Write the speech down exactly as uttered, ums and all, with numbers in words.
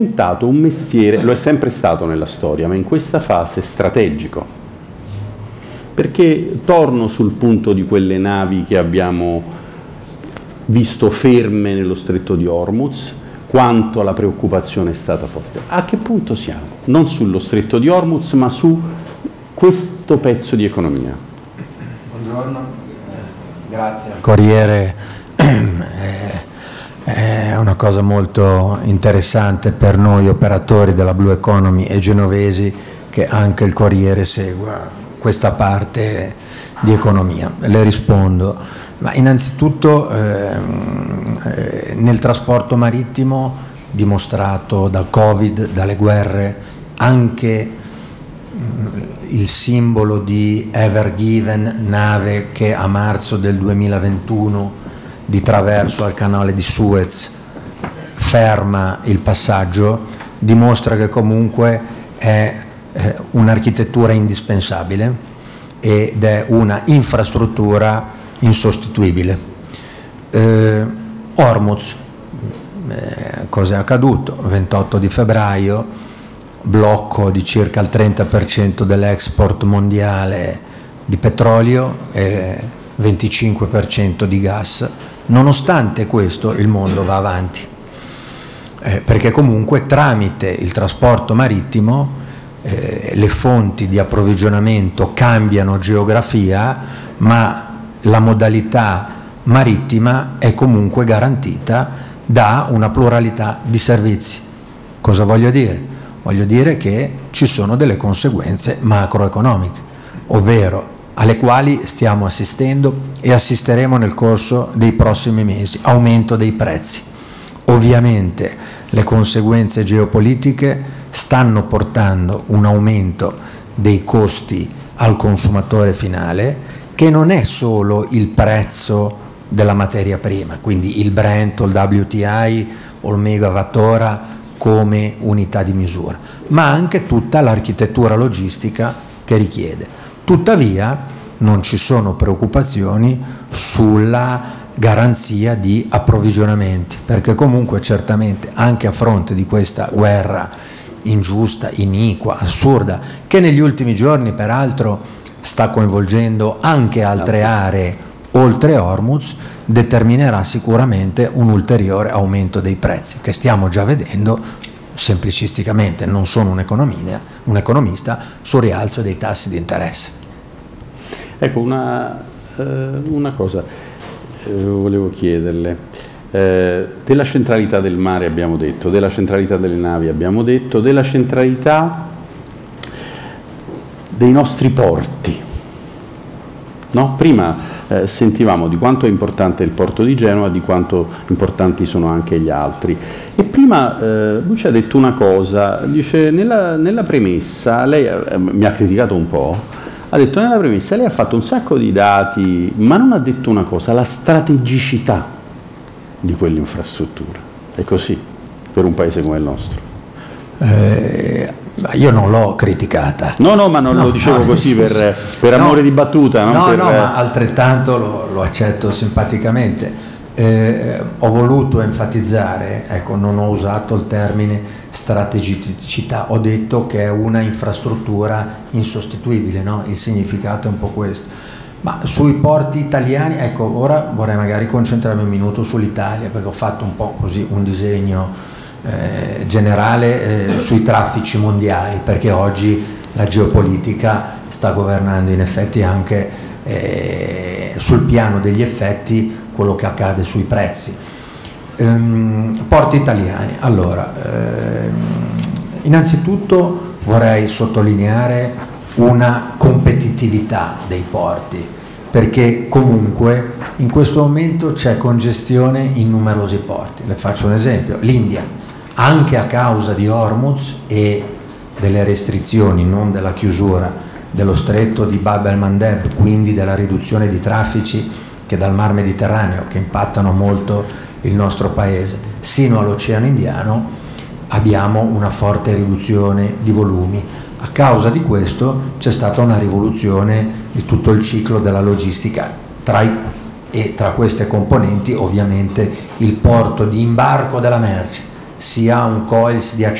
diventato un mestiere, lo è sempre stato nella storia, ma in questa fase strategico, perché torno sul punto di quelle navi che abbiamo visto ferme nello stretto di Hormuz, quanto la preoccupazione è stata forte. A che punto siamo? Non sullo stretto di Hormuz, ma su questo pezzo di economia. Buongiorno, grazie. Corriere è una cosa molto interessante per noi operatori della Blue Economy e genovesi che anche il Corriere segua questa parte di economia. Le rispondo, ma innanzitutto eh, nel trasporto marittimo, dimostrato dal Covid, dalle guerre, anche il simbolo di Ever Given, nave che a marzo del duemilaventuno di traverso al canale di Suez ferma il passaggio, dimostra che comunque è eh, un'architettura indispensabile ed è una infrastruttura insostituibile. Eh, Hormuz, eh, cosa è accaduto? ventotto di febbraio, blocco di circa il trenta per cento dell'export mondiale di petrolio e venticinque per cento di gas. Nonostante questo il mondo va avanti, eh, perché comunque tramite il trasporto marittimo eh, le fonti di approvvigionamento cambiano geografia, ma la modalità marittima è comunque garantita da una pluralità di servizi. Cosa voglio dire? Voglio dire che ci sono delle conseguenze macroeconomiche, ovvero alle quali stiamo assistendo e assisteremo nel corso dei prossimi mesi, aumento dei prezzi. Ovviamente le conseguenze geopolitiche stanno portando un aumento dei costi al consumatore finale, che non è solo il prezzo della materia prima, quindi il Brent o il W T I o il megawattora come unità di misura, ma anche tutta l'architettura logistica che richiede. Tuttavia non ci sono preoccupazioni sulla garanzia di approvvigionamenti, perché comunque certamente anche a fronte di questa guerra ingiusta, iniqua, assurda, che negli ultimi giorni peraltro sta coinvolgendo anche altre aree oltre Hormuz, determinerà sicuramente un ulteriore aumento dei prezzi, che stiamo già vedendo semplicisticamente, non sono un economista, un economista, sul rialzo dei tassi di interesse. Ecco, una, eh, una cosa eh, volevo chiederle. Eh, della centralità del mare abbiamo detto, della centralità delle navi abbiamo detto, della centralità dei nostri porti. No? Prima eh, sentivamo di quanto è importante il porto di Genova, di quanto importanti sono anche gli altri. E prima eh, lui ci ha detto una cosa, dice nella, nella premessa, lei eh, mi ha criticato un po', ha detto nella premessa lei ha fatto un sacco di dati, ma non ha detto una cosa, la strategicità di quell'infrastruttura. È così per un paese come il nostro? Eh, io non l'ho criticata. No, no, ma non no, lo dicevo no, così per, per amore no, di battuta. Non no, per... no, ma altrettanto lo, lo accetto simpaticamente. Eh, ho voluto enfatizzare, ecco, non ho usato il termine strategicità, ho detto che è una infrastruttura insostituibile, no? Il significato è un po' questo. Ma sui porti italiani, ecco, ora vorrei magari concentrarmi un minuto sull'Italia, perché ho fatto un po' così un disegno eh, generale eh, sui traffici mondiali, perché oggi la geopolitica sta governando in effetti anche eh, sul piano degli effetti quello che accade sui prezzi. Ehm, porti italiani, allora, ehm, innanzitutto vorrei sottolineare una competitività dei porti, perché comunque in questo momento c'è congestione in numerosi porti. Le faccio un esempio: l'India, anche a causa di Hormuz e delle restrizioni, non della chiusura dello stretto di Bab el-Mandeb, quindi della riduzione di traffici che dal Mar Mediterraneo, che impattano molto il nostro paese, sino all'Oceano Indiano, abbiamo una forte riduzione di volumi. A causa di questo c'è stata una rivoluzione di tutto il ciclo della logistica, tra i, e tra queste componenti ovviamente il porto di imbarco della merce, si ha un coils di